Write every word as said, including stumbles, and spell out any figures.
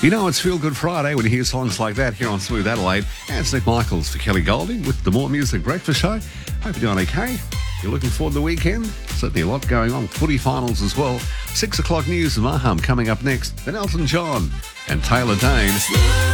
You know, it's Feel Good Friday when you hear songs like that here on Smooth Adelaide. And it's Nick Michaels for Kelly Golding with the More Music Breakfast Show. Hope you're doing okay. You're looking forward to the weekend. Certainly a lot going on. Footy finals as well. Six o'clock news with Maham coming up next. Then Elton John and Taylor Dane.